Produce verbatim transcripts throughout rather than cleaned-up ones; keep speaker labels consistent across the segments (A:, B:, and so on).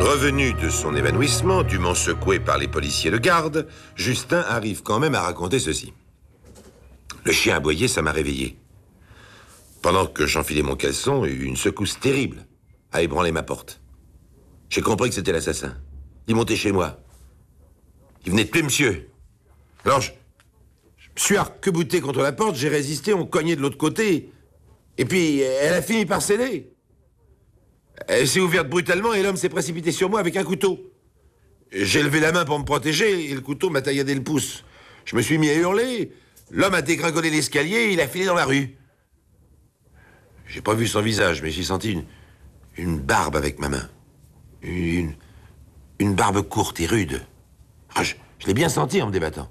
A: Revenu de son évanouissement, dûment secoué par les policiers de garde, Justin arrive quand même à raconter ceci. Le chien aboyé, ça m'a réveillé. Pendant que j'enfilais mon caleçon, une secousse terrible a ébranlé ma porte. J'ai compris que c'était l'assassin. Il montait chez moi. Il venait de tuer monsieur. Alors, je, je me suis arc-bouté contre la porte, j'ai résisté, on cognait de l'autre côté. Et puis, elle a fini par céder. Elle s'est ouverte brutalement et l'homme s'est précipité sur moi avec un couteau. J'ai levé la main pour me protéger et le couteau m'a tailladé le pouce. Je me suis mis à hurler. L'homme a dégringolé l'escalier et il a filé dans la rue. J'ai pas vu son visage, mais j'ai senti une, une barbe avec ma main. Une, une barbe courte et rude. Ah, je je l'ai bien senti en me débattant.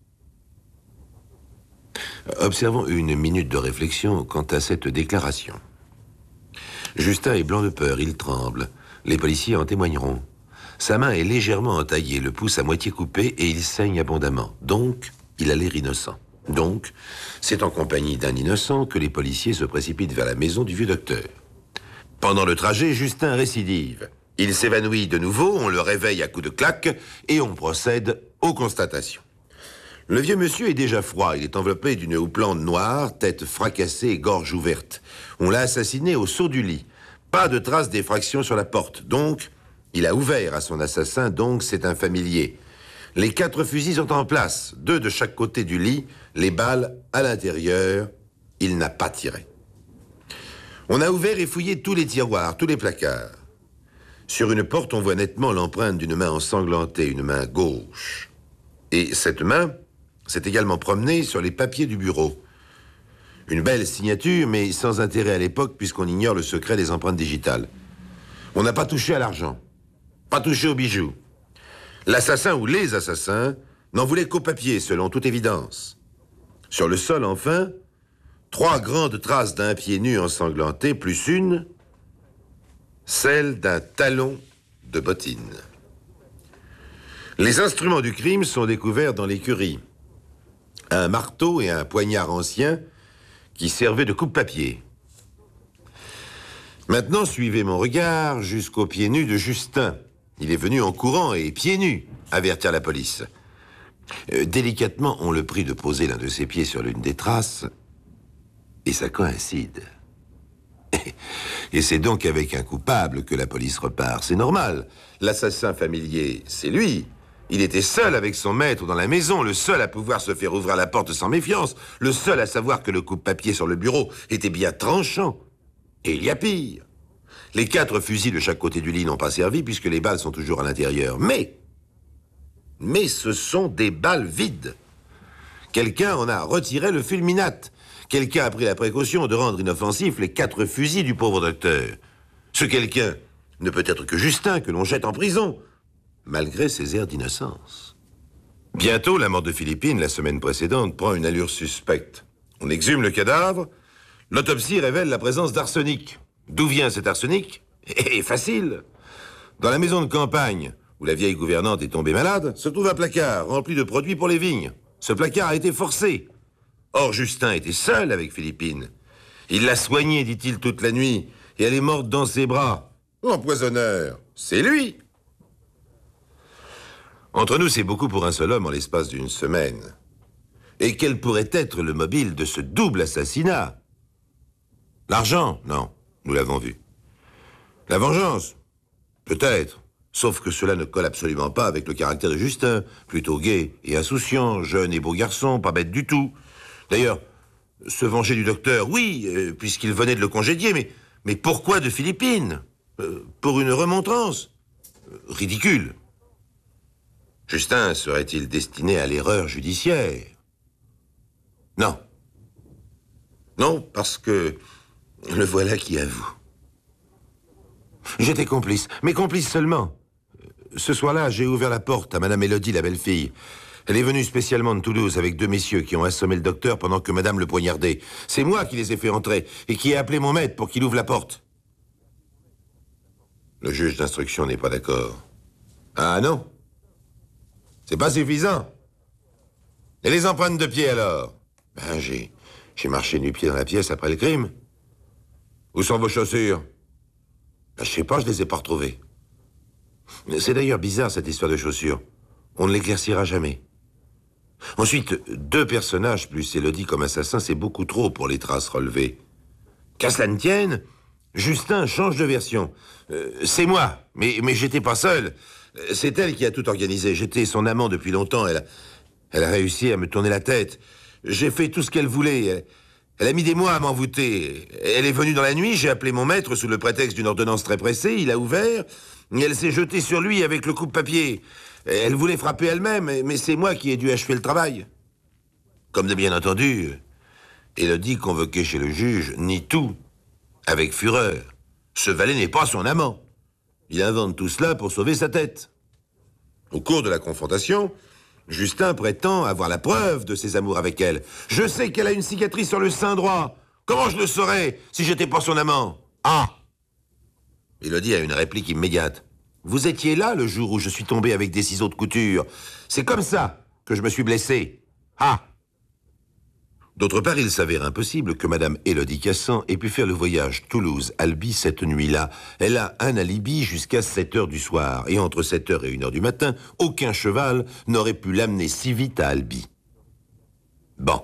A: Observons une minute de réflexion quant à cette déclaration. Justin est blanc de peur, il tremble. Les policiers en témoigneront. Sa main est légèrement entaillée, le pouce à moitié coupé et il saigne abondamment. Donc, il a l'air innocent. Donc, c'est en compagnie d'un innocent que les policiers se précipitent vers la maison du vieux docteur. Pendant le trajet, Justin récidive. Il s'évanouit de nouveau, on le réveille à coups de claque et on procède aux constatations. Le vieux monsieur est déjà froid, il est enveloppé d'une houppelande noire, tête fracassée et gorge ouverte. On l'a assassiné au saut du lit. Pas de trace d'effraction sur la porte, donc il a ouvert à son assassin, donc c'est un familier. Les quatre fusils sont en place, deux de chaque côté du lit, les balles à l'intérieur, il n'a pas tiré. On a ouvert et fouillé tous les tiroirs, tous les placards. Sur une porte, on voit nettement l'empreinte d'une main ensanglantée, une main gauche. Et cette main s'est également promenée sur les papiers du bureau. Une belle signature, mais sans intérêt à l'époque, puisqu'on ignore le secret des empreintes digitales. On n'a pas touché à l'argent, pas touché aux bijoux. L'assassin ou les assassins n'en voulaient qu'au papier, selon toute évidence. Sur le sol, enfin, trois grandes traces d'un pied nu ensanglanté, plus une, celle d'un talon de bottine. Les instruments du crime sont découverts dans l'écurie. Un marteau et un poignard ancien qui servaient de coupe-papier. Maintenant, suivez mon regard jusqu'aux pieds nus de Justin. Il est venu en courant et pieds nus avertir la police. Euh, délicatement, on le prie de poser l'un de ses pieds sur l'une des traces et ça coïncide. Et c'est donc avec un coupable que la police repart. C'est normal. L'assassin familier, c'est lui. Il était seul avec son maître dans la maison, le seul à pouvoir se faire ouvrir la porte sans méfiance, le seul à savoir que le coupe-papier sur le bureau était bien tranchant. Et il y a pire. Les quatre fusils de chaque côté du lit n'ont pas servi puisque les balles sont toujours à l'intérieur. Mais, mais ce sont des balles vides. Quelqu'un en a retiré le fulminate. Quelqu'un a pris la précaution de rendre inoffensifs les quatre fusils du pauvre docteur. Ce quelqu'un ne peut être que Justin, que l'on jette en prison, malgré ses airs d'innocence. Bientôt, la mort de Philippine, la semaine précédente, prend une allure suspecte. On exhume le cadavre, l'autopsie révèle la présence d'arsenic. D'où vient cet arsenic? Eh, facile. Dans la maison de campagne, où la vieille gouvernante est tombée malade, se trouve un placard rempli de produits pour les vignes. Ce placard a été forcé. Or, Justin était seul avec Philippine. Il l'a soignée, dit-il, toute la nuit, et elle est morte dans ses bras. L'empoisonneur, c'est lui. Entre nous, c'est beaucoup pour un seul homme en l'espace d'une semaine. Et quel pourrait être le mobile de ce double assassinat? L'argent? Non, nous l'avons vu. La vengeance? Peut-être. Sauf que cela ne colle absolument pas avec le caractère de Justin, plutôt gai et insouciant, jeune et beau garçon, pas bête du tout. D'ailleurs, se venger du docteur, oui, euh, puisqu'il venait de le congédier, mais, mais pourquoi de Philippine? euh, Pour une remontrance? euh, Ridicule. Justin serait-il destiné à l'erreur judiciaire? Non. Non, parce que le voilà qui avoue. J'étais complice, mais complice seulement. Ce soir-là, j'ai ouvert la porte à Madame Élodie, la belle-fille. Elle est venue spécialement de Toulouse avec deux messieurs qui ont assommé le docteur pendant que Madame le poignardait. C'est moi qui les ai fait entrer et qui ai appelé mon maître pour qu'il ouvre la porte. Le juge d'instruction n'est pas d'accord. Ah non? C'est pas suffisant. Et les empreintes de pied alors? Ben, j'ai... j'ai marché nu-pied dans la pièce après le crime. Où sont vos chaussures? Ben, je sais pas, je les ai pas retrouvées. C'est d'ailleurs bizarre, cette histoire de chaussures. On ne l'éclaircira jamais. Ensuite, deux personnages plus Élodie comme assassin, c'est beaucoup trop pour les traces relevées. Qu'à cela ne tienne, Justin change de version. Euh, c'est moi, mais, mais j'étais pas seul. C'est elle qui a tout organisé. J'étais son amant depuis longtemps. Elle a, elle a réussi à me tourner la tête. J'ai fait tout ce qu'elle voulait. Elle, elle a mis des mois à m'envoûter. Elle est venue dans la nuit, j'ai appelé mon maître sous le prétexte d'une ordonnance très pressée. Il a ouvert, et elle s'est jetée sur lui avec le coupe-papier. Elle voulait frapper elle-même, mais c'est moi qui ai dû achever le travail. Comme de bien entendu, Élodie, convoquée chez le juge, nie tout, avec fureur. Ce valet n'est pas son amant. Il invente tout cela pour sauver sa tête. Au cours de la confrontation, Justin prétend avoir la preuve de ses amours avec elle. Je sais qu'elle a une cicatrice sur le sein droit. Comment je le saurais si j'étais pas son amant? Ah! Élodie a une réplique immédiate. Vous étiez là le jour où je suis tombé avec des ciseaux de couture. C'est comme ça que je me suis blessé. Ah! D'autre part, il s'avère impossible que Madame Élodie Cassan ait pu faire le voyage Toulouse-Albi cette nuit-là. Elle a un alibi jusqu'à sept heures du soir. Et entre sept heures et une heure du matin, aucun cheval n'aurait pu l'amener si vite à Albi. Bon.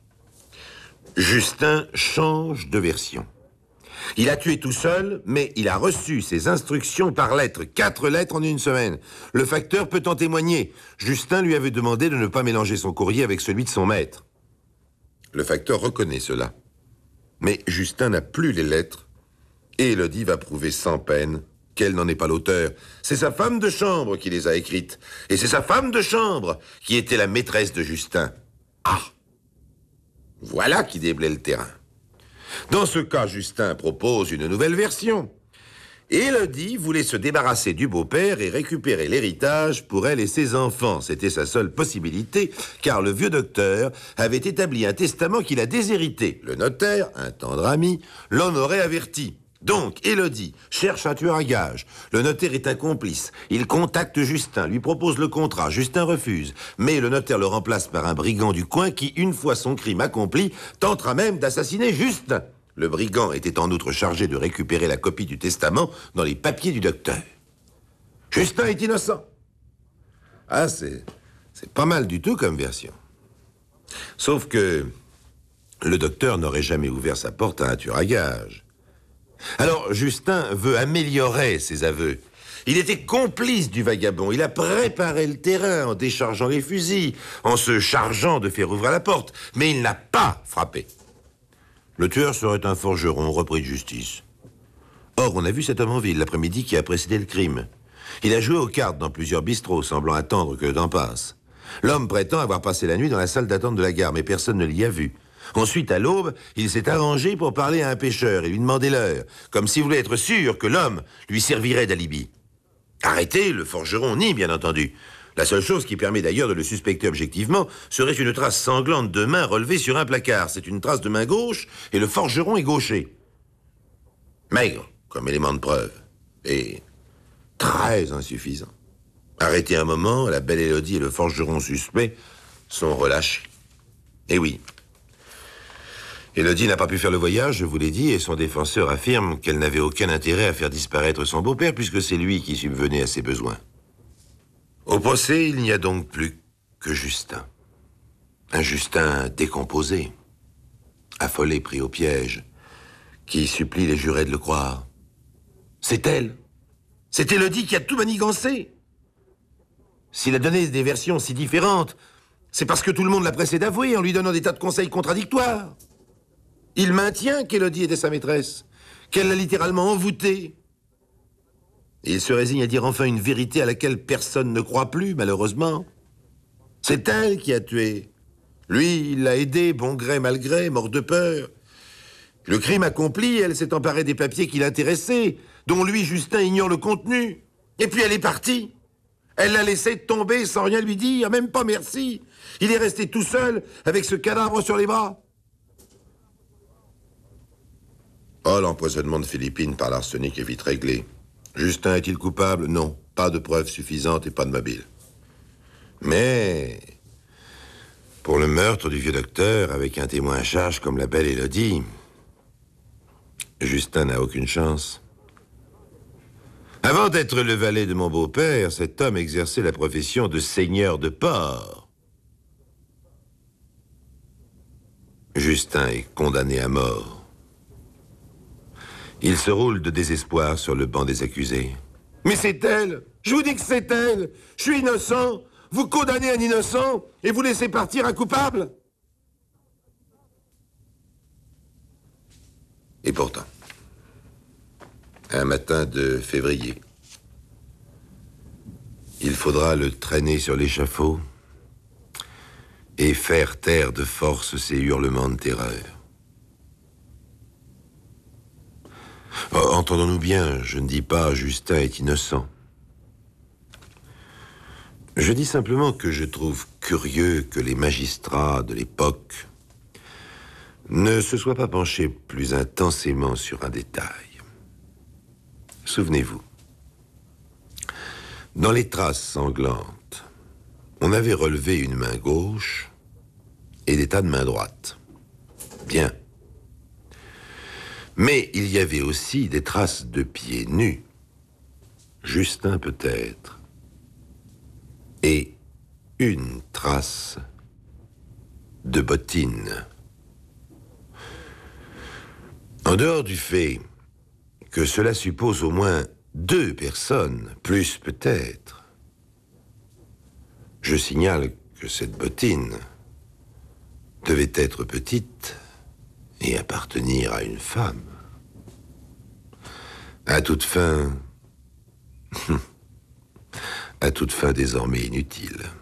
A: Justin change de version. Il a tué tout seul, mais il a reçu ses instructions par lettre. Quatre lettres en une semaine. Le facteur peut en témoigner. Justin lui avait demandé de ne pas mélanger son courrier avec celui de son maître. Le facteur reconnaît cela. Mais Justin n'a plus les lettres. Et Élodie va prouver sans peine qu'elle n'en est pas l'auteur. C'est sa femme de chambre qui les a écrites. Et c'est sa femme de chambre qui était la maîtresse de Justin. Ah! Voilà qui déblaye le terrain. Dans ce cas, Justin propose une nouvelle version. Élodie voulait se débarrasser du beau-père et récupérer l'héritage pour elle et ses enfants. C'était sa seule possibilité, car le vieux docteur avait établi un testament qu'il a déshérité. Le notaire, un tendre ami, l'en aurait averti. Donc, Élodie cherche un tueur à gages. Le notaire est un complice. Il contacte Justin, lui propose le contrat. Justin refuse. Mais le notaire le remplace par un brigand du coin qui, une fois son crime accompli, tentera même d'assassiner Justin. Le brigand était en outre chargé de récupérer la copie du testament dans les papiers du docteur. Justin est innocent. Ah, c'est, c'est pas mal du tout comme version. Sauf que le docteur n'aurait jamais ouvert sa porte à un tueur à gages. Alors, Justin veut améliorer ses aveux. Il était complice du vagabond. Il a préparé le terrain en déchargeant les fusils, en se chargeant de faire ouvrir la porte. Mais il n'a pas frappé. Le tueur serait un forgeron repris de justice. Or, on a vu cet homme en ville l'après-midi qui a précédé le crime. Il a joué aux cartes dans plusieurs bistrots, semblant attendre que le temps passe. L'homme prétend avoir passé la nuit dans la salle d'attente de la gare, mais personne ne l'y a vu. Ensuite, à l'aube, il s'est arrangé pour parler à un pêcheur et lui demander l'heure, comme s'il voulait être sûr que l'homme lui servirait d'alibi. Arrêté, le forgeron nie, bien entendu. La seule chose qui permet d'ailleurs de le suspecter objectivement serait une trace sanglante de main relevée sur un placard. C'est une trace de main gauche et le forgeron est gaucher. Maigre comme élément de preuve et très insuffisant. Arrêté un moment, la belle Élodie et le forgeron suspect sont relâchés. Et oui, Élodie n'a pas pu faire le voyage, je vous l'ai dit, et son défenseur affirme qu'elle n'avait aucun intérêt à faire disparaître son beau-père puisque c'est lui qui subvenait à ses besoins. Au procès, il n'y a donc plus que Justin. Un Justin décomposé, affolé, pris au piège, qui supplie les jurés de le croire. C'est elle. C'est Élodie qui a tout manigancé. S'il a donné des versions si différentes, c'est parce que tout le monde l'a pressé d'avouer en lui donnant des tas de conseils contradictoires. Il maintient qu'Élodie était sa maîtresse, qu'elle l'a littéralement envoûtée. Et il se résigne à dire enfin une vérité à laquelle personne ne croit plus, malheureusement. C'est elle qui a tué. Lui, il l'a aidé, bon gré, mal gré, mort de peur. Le crime accompli, elle s'est emparée des papiers qui l'intéressaient, dont lui, Justin, ignore le contenu. Et puis elle est partie. Elle l'a laissé tomber sans rien lui dire, même pas merci. Il est resté tout seul, avec ce cadavre sur les bras. Oh, l'empoisonnement de Philippine par l'arsenic est vite réglé. Justin est-il coupable? Non. Pas de preuves suffisantes et pas de mobile. Mais pour le meurtre du vieux docteur, avec un témoin à charge comme la belle Élodie, Justin n'a aucune chance. Avant d'être le valet de mon beau-père, cet homme exerçait la profession de seigneur de port. Justin est condamné à mort. Il se roule de désespoir sur le banc des accusés. Mais c'est elle! Je vous dis que c'est elle! Je suis innocent! Vous condamnez un innocent et vous laissez partir un coupable? Et pourtant, un matin de février, il faudra le traîner sur l'échafaud et faire taire de force ses hurlements de terreur. Oh, entendons-nous bien, je ne dis pas Justin est innocent. Je dis simplement que je trouve curieux que les magistrats de l'époque ne se soient pas penchés plus intensément sur un détail. Souvenez-vous, dans les traces sanglantes, on avait relevé une main gauche et des tas de mains droites. Bien. Mais il y avait aussi des traces de pieds nus. Justin peut-être. Et une trace de bottines. En dehors du fait que cela suppose au moins deux personnes, plus peut-être, je signale que cette bottine devait être petite et appartenir à une femme. À toute fin... à toute fin désormais inutile.